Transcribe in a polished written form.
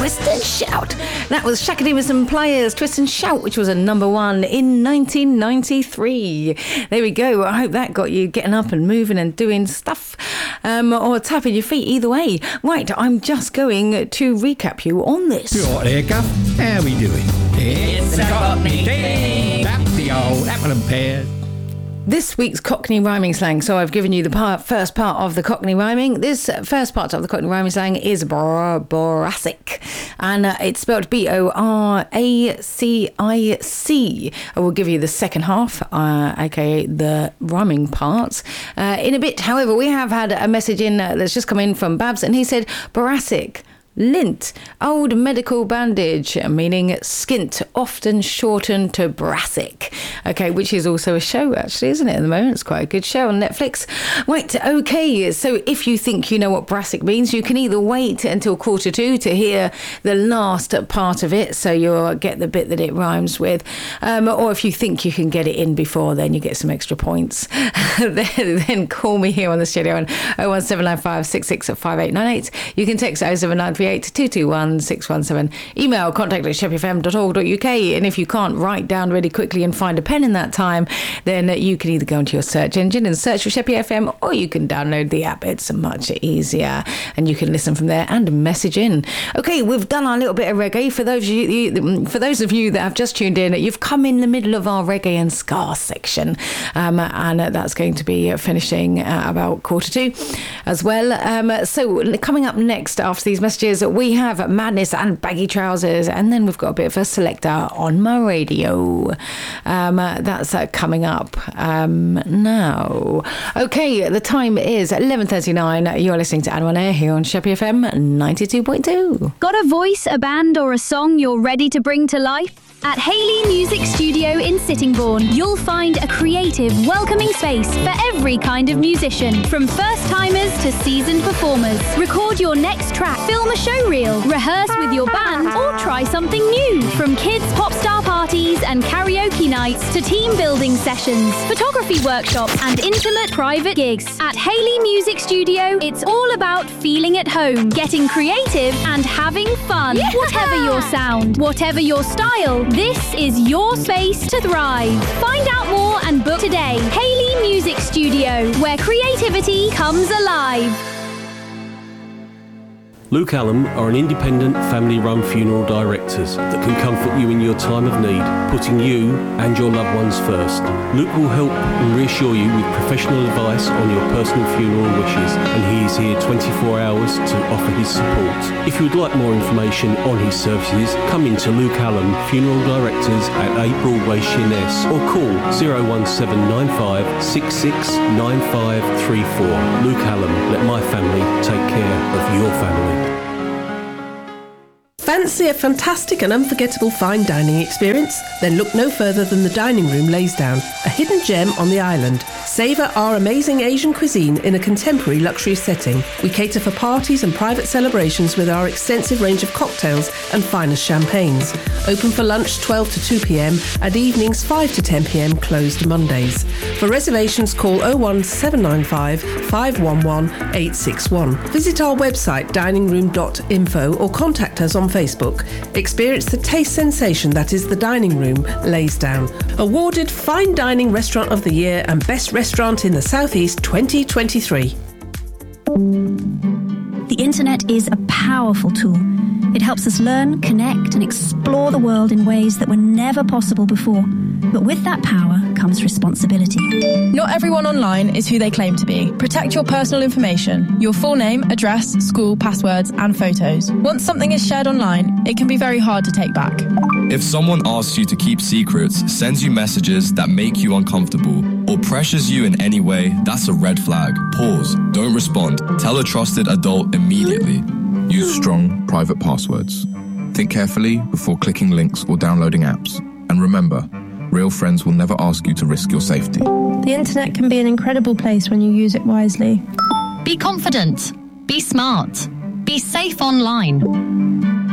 Twist and Shout. That was Shaka Demus and Pliers, Twist and Shout, which was a number one in 1993. There we go. I hope that got you getting up and moving and doing stuff, or tapping your feet, either way. Right, I'm just going to recap you on this. You all right there, Guff? How we doing? It's a Cockney thing. Tap the old apple and pears. This week's Cockney rhyming slang. So I've given you the first part of the Cockney rhyming. This first part of the Cockney rhyming slang is boracic, and it's spelled Boracic. I will give you the second half, aka the rhyming parts, in a bit. However, we have had a message in that's just come in from Babs, and he said boracic. Lint, old medical bandage, meaning skint, often shortened to brassic. Okay, which is also a show, actually, isn't it, at the moment? It's quite a good show on Netflix. Right, okay, so if you think you know what brassic means, you can either wait until 1:45 to hear the last part of it, so you'll get the bit that it rhymes with, or if you think you can get it in before, then you get some extra points. then call me here on the studio on 01795 66 5898. You can text 07938 221 617. Email contact@shepherdfm.org.uk, and if you can't write down really quickly and find a pen in that time, then you can either go into your search engine and search for Sheppy FM, or you can download the app. It's much easier, and you can listen from there and message in. Okay, we've done our little bit of reggae. For those of you that have just tuned in, you've come in the middle of our reggae and ska section, and that's going to be finishing about 1:45 as well. So coming up next after these messages, we have Madness and Baggy Trousers, and then we've got a bit of a selector on my radio. That's coming up now. Okay, the time is 11:39. You're listening to Anne on Air here on Sheppy FM 92.2. Got a voice, a band, or a song you're ready to bring to life? At Hayley Music Studio in Sittingbourne, you'll find a creative, welcoming space for every kind of musician, from first-timers to seasoned performers. Record your next track, film a show reel, rehearse with your band, or try something new. From kids' pop star parties and karaoke nights to team building sessions, photography workshops, and intimate private gigs. At Hayley Music Studio, it's all about feeling at home, getting creative, and having fun. Yeah! Whatever your sound, whatever your style, this is your space to thrive. Find out more and book today. Hayley Music Studio, where creativity comes alive. Luke Allen are an independent family-run funeral directors that can comfort you in your time of need, putting you and your loved ones first. Luke will help and reassure you with professional advice on your personal funeral wishes, and he is here 24 hours to offer his support. If you would like more information on his services, come into Luke Allen Funeral Directors at 8 Broadway, Sheerness, or call 01795 669534. Luke Allen, let my family take care of your family. Fancy a fantastic and unforgettable fine dining experience? Then look no further than the Dining Room Laysdown, a hidden gem on the island. Savour our amazing Asian cuisine in a contemporary luxury setting. We cater for parties and private celebrations with our extensive range of cocktails and finest champagnes. Open for lunch 12 to 2 p.m, and evenings 5 to 10 p.m, closed Mondays. For reservations, call 01795 511 861. Visit our website diningroom.info or contact us on Facebook. Experience the taste sensation that is the Dining Room Laysdown. Awarded Fine Dining Restaurant of the Year and Best Restaurant in the South East 2023. The internet is a powerful tool. It helps us learn, connect, and explore the world in ways that were never possible before. But with that power comes responsibility. Not everyone online is who they claim to be. Protect your personal information, your full name, address, school, passwords, and photos. Once something is shared online, it can be very hard to take back. If someone asks you to keep secrets, sends you messages that make you uncomfortable, or pressures you in any way, that's a red flag. Pause. Don't respond. Tell a trusted adult immediately. Use strong, private passwords. Think carefully before clicking links or downloading apps. And remember, real friends will never ask you to risk your safety. The internet can be an incredible place when you use it wisely. Be confident. Be smart. Be safe online.